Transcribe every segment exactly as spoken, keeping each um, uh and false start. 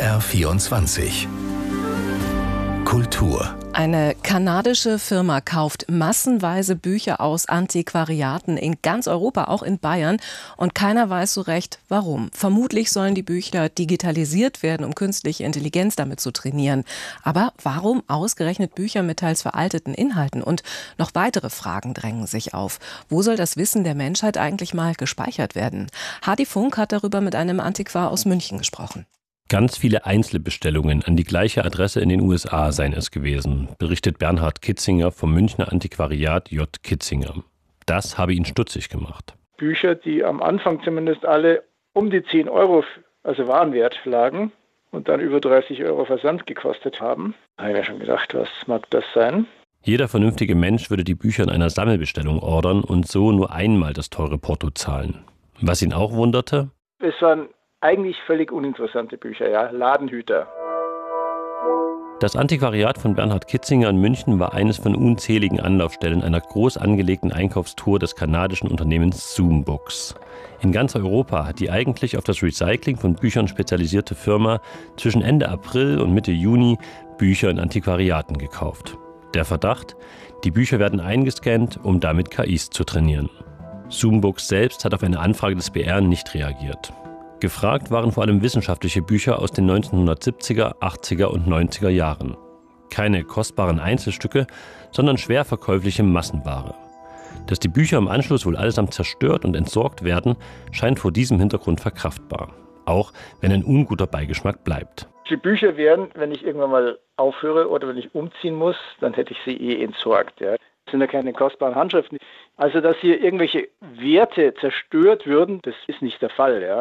R vierundzwanzig Kultur. Eine kanadische Firma kauft massenweise Bücher aus Antiquariaten in ganz Europa, auch in Bayern. Und keiner weiß so recht, warum. Vermutlich sollen die Bücher digitalisiert werden, um künstliche Intelligenz damit zu trainieren. Aber warum ausgerechnet Bücher mit teils veralteten Inhalten? Und noch weitere Fragen drängen sich auf. Wo soll das Wissen der Menschheit eigentlich mal gespeichert werden? Hardy Funk hat darüber mit einem Antiquar aus München gesprochen. Ganz viele Einzelbestellungen an die gleiche Adresse in den U S A seien es gewesen, berichtet Bernhard Kitzinger vom Münchner Antiquariat J. Kitzinger. Das habe ihn stutzig gemacht. Bücher, die am Anfang zumindest alle um die zehn Euro, also Warenwert, lagen und dann über dreißig Euro Versand gekostet haben. Da habe ich mir schon gedacht, was mag das sein? Jeder vernünftige Mensch würde die Bücher in einer Sammelbestellung ordern und so nur einmal das teure Porto zahlen. Was ihn auch wunderte? Es waren eigentlich völlig uninteressante Bücher, ja, Ladenhüter. Das Antiquariat von Bernhard Kitzinger in München war eines von unzähligen Anlaufstellen einer groß angelegten Einkaufstour des kanadischen Unternehmens Zoom Books. In ganz Europa hat die eigentlich auf das Recycling von Büchern spezialisierte Firma zwischen Ende April und Mitte Juni Bücher in Antiquariaten gekauft. Der Verdacht: die Bücher werden eingescannt, um damit K Is zu trainieren. Zoom Books selbst hat auf eine Anfrage des B R nicht reagiert. Gefragt waren vor allem wissenschaftliche Bücher aus den neunzehnhundertsiebziger, achtziger und neunziger Jahren. Keine kostbaren Einzelstücke, sondern schwer verkäufliche Massenware. Dass die Bücher im Anschluss wohl allesamt zerstört und entsorgt werden, scheint vor diesem Hintergrund verkraftbar. Auch wenn ein unguter Beigeschmack bleibt. Die Bücher wären, wenn ich irgendwann mal aufhöre oder wenn ich umziehen muss, dann hätte ich sie eh entsorgt. Ja. Das sind ja keine kostbaren Handschriften. Also, dass hier irgendwelche Werte zerstört würden, das ist nicht der Fall, ja.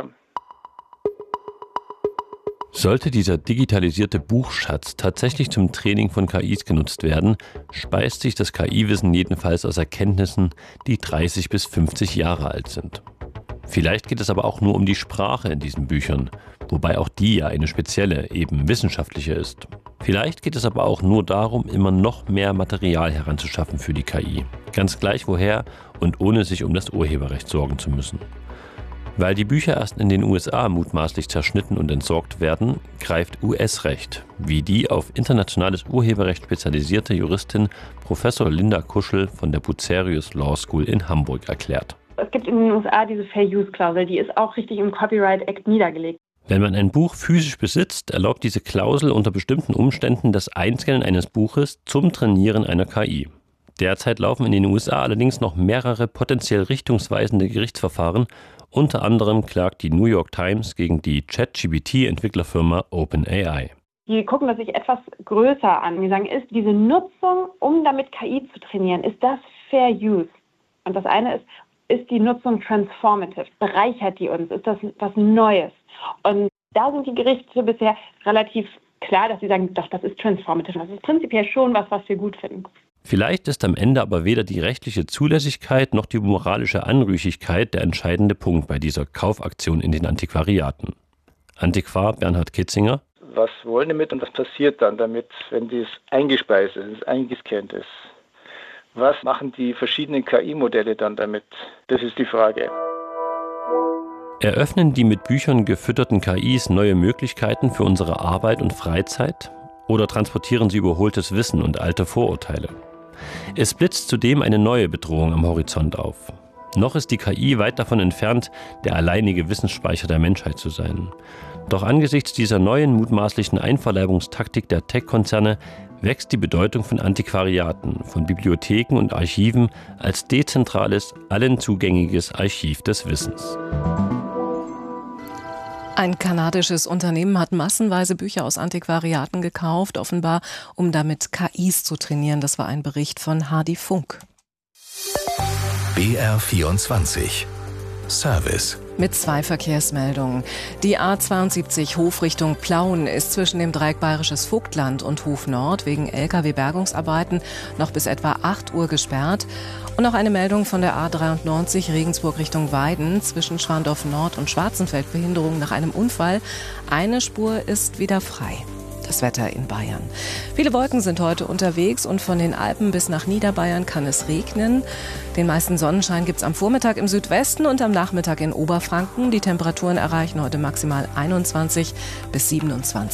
Sollte dieser digitalisierte Buchschatz tatsächlich zum Training von K Is genutzt werden, speist sich das K I-Wissen jedenfalls aus Erkenntnissen, die dreißig bis fünfzig Jahre alt sind. Vielleicht geht es aber auch nur um die Sprache in diesen Büchern, wobei auch die ja eine spezielle, eben wissenschaftliche ist. Vielleicht geht es aber auch nur darum, immer noch mehr Material heranzuschaffen für die K I. Ganz gleich woher und ohne sich um das Urheberrecht sorgen zu müssen. Weil die Bücher erst in den U S A mutmaßlich zerschnitten und entsorgt werden, greift U S-Recht, wie die auf internationales Urheberrecht spezialisierte Juristin Professor Linda Kuschel von der Bucerius Law School in Hamburg erklärt. Es gibt in den U S A diese Fair-Use-Klausel, die ist auch richtig im Copyright Act niedergelegt. Wenn man ein Buch physisch besitzt, erlaubt diese Klausel unter bestimmten Umständen das Einscannen eines Buches zum Trainieren einer K I. Derzeit laufen in den U S A allerdings noch mehrere potenziell richtungsweisende Gerichtsverfahren. Unter anderem klagt die New York Times gegen die ChatGPT-Entwicklerfirma OpenAI. Die gucken das sich etwas größer an. Die sagen, ist diese Nutzung, um damit K I zu trainieren, ist das Fair Use? Und das eine ist, ist die Nutzung transformative? Bereichert die uns? Ist das was Neues? Und da sind die Gerichte bisher relativ klar, dass sie sagen, doch, das ist transformative. Das ist prinzipiell schon was, was wir gut finden. Vielleicht ist am Ende aber weder die rechtliche Zulässigkeit noch die moralische Anrüchigkeit der entscheidende Punkt bei dieser Kaufaktion in den Antiquariaten. Antiquar Bernhard Kitzinger: Was wollen die damit und was passiert dann damit, wenn dies eingespeist ist, eingescannt ist? Was machen die verschiedenen K I-Modelle dann damit? Das ist die Frage. Eröffnen die mit Büchern gefütterten K Is neue Möglichkeiten für unsere Arbeit und Freizeit? Oder transportieren sie überholtes Wissen und alte Vorurteile? Es blitzt zudem eine neue Bedrohung am Horizont auf. Noch ist die K I weit davon entfernt, der alleinige Wissensspeicher der Menschheit zu sein. Doch angesichts dieser neuen mutmaßlichen Einverleibungstaktik der Tech-Konzerne wächst die Bedeutung von Antiquariaten, von Bibliotheken und Archiven als dezentrales, allen zugängliches Archiv des Wissens. Ein kanadisches Unternehmen hat massenweise Bücher aus Antiquariaten gekauft, offenbar um damit K Is zu trainieren. Das war ein Bericht von Hardy Funk. B R vierundzwanzig Service. Mit zwei Verkehrsmeldungen. Die A zweiundsiebzig Hofrichtung Plauen ist zwischen dem Dreieck Bayerisches Vogtland und Hof Nord wegen L K W-Bergungsarbeiten noch bis etwa acht Uhr gesperrt. Und noch eine Meldung von der A dreiundneunzig Regensburg Richtung Weiden zwischen Schwandorf Nord und Schwarzenfeld. Behinderung nach einem Unfall. Eine Spur ist wieder frei. Das Wetter in Bayern. Viele Wolken sind heute unterwegs und von den Alpen bis nach Niederbayern kann es regnen. Den meisten Sonnenschein gibt es am Vormittag im Südwesten und am Nachmittag in Oberfranken. Die Temperaturen erreichen heute maximal einundzwanzig bis siebenundzwanzig.